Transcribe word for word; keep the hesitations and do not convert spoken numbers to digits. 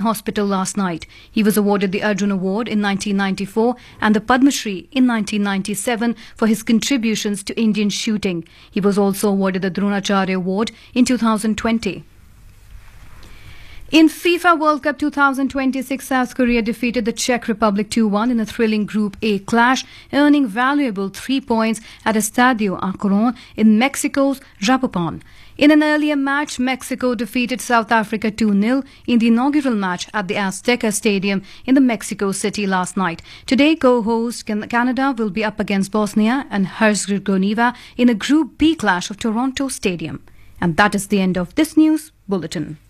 hospital last night. He was awarded the Arjun Award in nineteen ninety-four and the Padma Shri in nineteen ninety-seven for his contributions to Indian shooting. He was also awarded the Dronacharya Award in two thousand twenty. In FIFA World Cup twenty twenty-six, South Korea defeated the Czech Republic two one in a thrilling Group A clash, earning valuable three points at Estadio Akron in Mexico's Zapopan. In an earlier match, Mexico defeated South Africa two nil in the inaugural match at the Azteca Stadium in the Mexico City last night. Today, co-host Canada will be up against Bosnia and Herzegovina in a Group B clash of Toronto Stadium. And that is the end of this news bulletin.